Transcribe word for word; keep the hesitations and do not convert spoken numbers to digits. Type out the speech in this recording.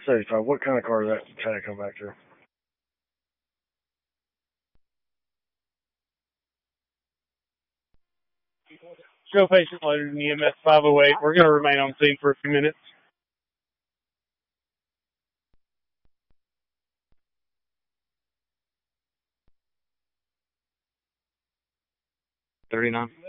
seventy-five. What kind of car is that trying to come back to? Show patient loaded in E M S five oh eight. We're going to remain on scene for a few minutes. thirty-nine.